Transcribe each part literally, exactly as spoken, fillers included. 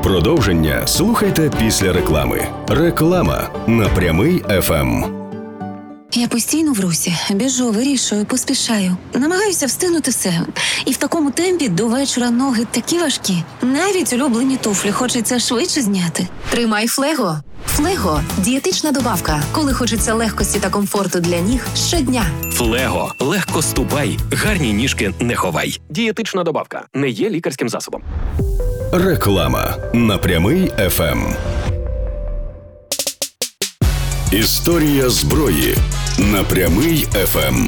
Продовження слухайте після реклами. Реклама на Прямий еф ем. Я постійно в русі, біжу, вирішую, поспішаю. Намагаюся встигнути все. І в такому темпі до вечора ноги такі важкі. Навіть улюблені туфлі хочеться швидше зняти. Тримай Флего. Флего – дієтична добавка, коли хочеться легкості та комфорту для ніг щодня. Флего. Легко ступай, гарні ніжки не ховай. Дієтична добавка. Не є лікарським засобом. Реклама на Прямий еф ем. Історія зброї на Прямий еф ем.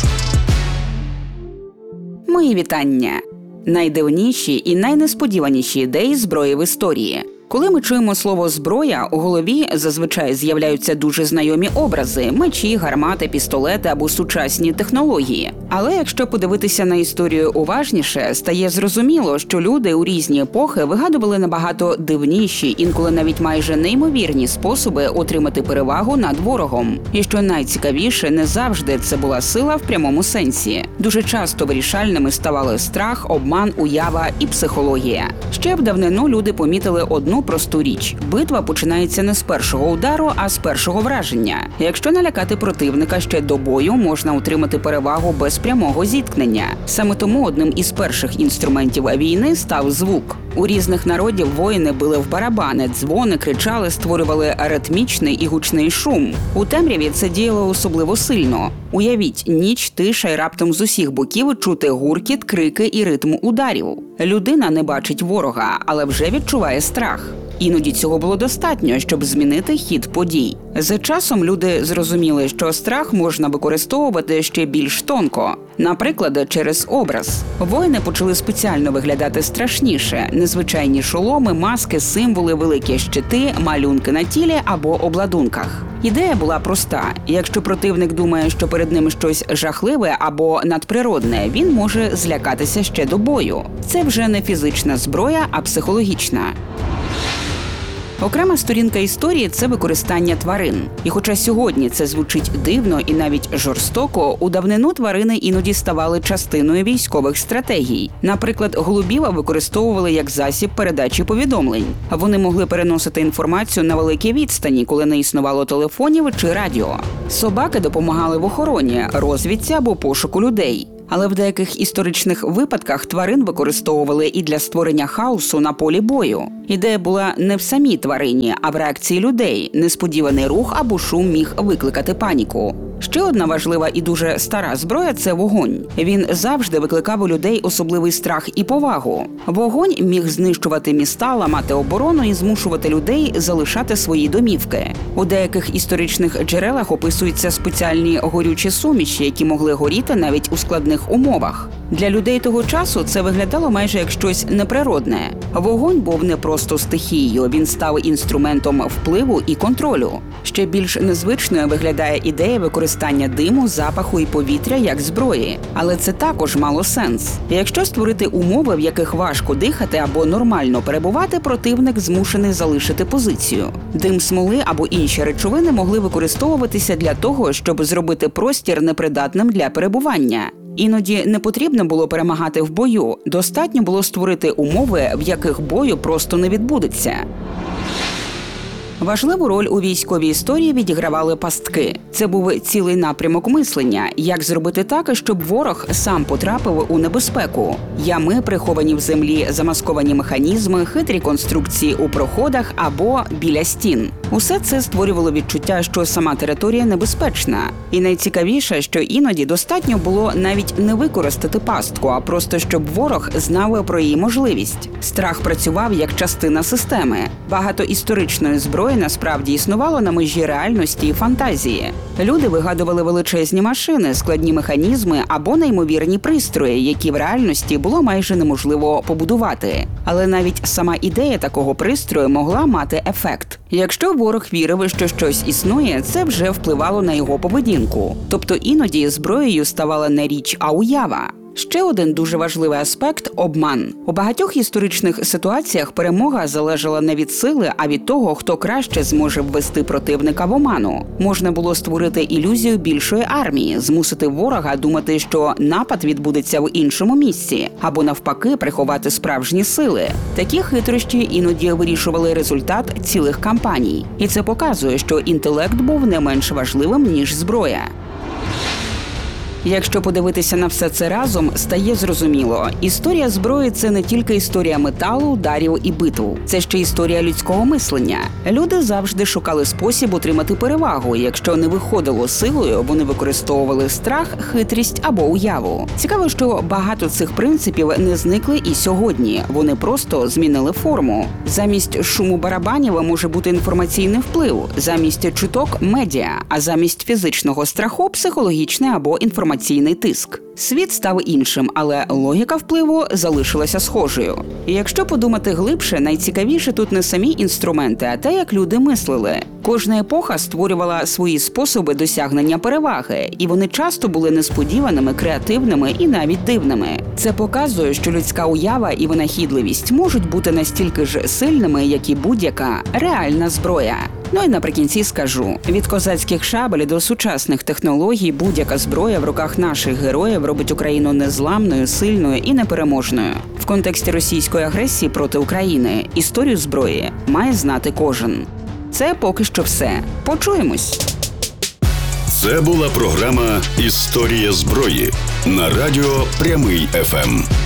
Мої вітання. Найдивніші і найнесподіваніші ідеї зброї в історії. Коли ми чуємо слово «зброя», у голові зазвичай з'являються дуже знайомі образи – мечі, гармати, пістолети або сучасні технології. Але якщо подивитися на історію уважніше, стає зрозуміло, що люди у різні епохи вигадували набагато дивніші, інколи навіть майже неймовірні способи отримати перевагу над ворогом. І що найцікавіше, не завжди це була сила в прямому сенсі. Дуже часто вирішальними ставали страх, обман, уява і психологія. Ще в давнину люди помітили одну просту річ – битва починається не з першого удару, а з першого враження. Якщо налякати противника ще до бою, можна отримати перевагу без прямого зіткнення. Саме тому одним із перших інструментів війни став звук. У різних народів воїни били в барабани, дзвони, кричали, створювали ритмічний і гучний шум. У темряві це діяло особливо сильно. Уявіть, ніч, тиша й раптом з усіх боків чути гуркіт, крики і ритм ударів. Людина не бачить ворога, але вже відчуває страх. Іноді цього було достатньо, щоб змінити хід подій. За часом люди зрозуміли, що страх можна використовувати ще більш тонко. Наприклад, через образ. Воїни почали спеціально виглядати страшніше. Незвичайні шоломи, маски, символи, великі щити, малюнки на тілі або обладунках. Ідея була проста. Якщо противник думає, що перед ним щось жахливе або надприродне, він може злякатися ще до бою. Це вже не фізична зброя, а психологічна. Окрема сторінка історії – це використання тварин. І хоча сьогодні це звучить дивно і навіть жорстоко, у давнину тварини іноді ставали частиною військових стратегій. Наприклад, голубів використовували як засіб передачі повідомлень. Вони могли переносити інформацію на великі відстані, коли не існувало телефонів чи радіо. Собаки допомагали в охороні, розвідці або пошуку людей. Але в деяких історичних випадках тварин використовували і для створення хаосу на полі бою. Ідея була не в самій тварині, а в реакції людей. Несподіваний рух або шум міг викликати паніку. Ще одна важлива і дуже стара зброя – це вогонь. Він завжди викликав у людей особливий страх і повагу. Вогонь міг знищувати міста, ламати оборону і змушувати людей залишати свої домівки. У деяких історичних джерелах описуються спеціальні горючі суміші, які могли горіти навіть у складних умовах. Для людей того часу це виглядало майже як щось неприродне. Вогонь був не просто стихією, він став інструментом впливу і контролю. Ще більш незвичною виглядає ідея використання диму, запаху і повітря як зброї. Але це також мало сенс. Якщо створити умови, в яких важко дихати або нормально перебувати, противник змушений залишити позицію. Дим смоли або інші речовини могли використовуватися для того, щоб зробити простір непридатним для перебування. Іноді не потрібно було перемагати в бою, достатньо було створити умови, в яких бою просто не відбудеться. Важливу роль у військовій історії відігравали пастки. Це був цілий напрямок мислення, як зробити так, щоб ворог сам потрапив у небезпеку. Ями, приховані в землі, замасковані механізми, хитрі конструкції у проходах або біля стін. Усе це створювало відчуття, що сама територія небезпечна. І найцікавіше, що іноді достатньо було навіть не використати пастку, а просто щоб ворог знав про її можливість. Страх працював як частина системи. Багато історичної зброї насправді існувало на межі реальності і фантазії. Люди вигадували величезні машини, складні механізми або неймовірні пристрої, які в реальності було майже неможливо побудувати. Але навіть сама ідея такого пристрою могла мати ефект. Якщо ворог вірив, що щось існує, це вже впливало на його поведінку. Тобто іноді зброєю ставала не річ, а уява. Ще один дуже важливий аспект – обман. У багатьох історичних ситуаціях перемога залежала не від сили, а від того, хто краще зможе ввести противника в оману. Можна було створити ілюзію більшої армії, змусити ворога думати, що напад відбудеться в іншому місці, або навпаки приховати справжні сили. Такі хитрощі іноді вирішували результат цілих кампаній. І це показує, що інтелект був не менш важливим, ніж зброя. Якщо подивитися на все це разом, стає зрозуміло. Історія зброї – це не тільки історія металу, ударів і битв. Це ще історія людського мислення. Люди завжди шукали спосіб отримати перевагу. Якщо не виходило силою, вони використовували страх, хитрість або уяву. Цікаво, що багато цих принципів не зникли і сьогодні. Вони просто змінили форму. Замість шуму барабанів може бути інформаційний вплив, замість чуток – медіа, а замість фізичного страху – психологічний або інформаційний інформаційний тиск. Світ став іншим, але логіка впливу залишилася схожою. І якщо подумати глибше, найцікавіше тут не самі інструменти, а те, як люди мислили. Кожна епоха створювала свої способи досягнення переваги, і вони часто були несподіваними, креативними і навіть дивними. Це показує, що людська уява і винахідливість можуть бути настільки ж сильними, як і будь-яка реальна зброя. Ну і наприкінці скажу, від козацьких шабель до сучасних технологій будь-яка зброя в руках наших героїв робить Україну незламною, сильною і непереможною. В контексті російської агресії проти України історію зброї має знати кожен. Це поки що все. Почуємось! Це була програма «Історія зброї» на радіо «Прямий еф ем».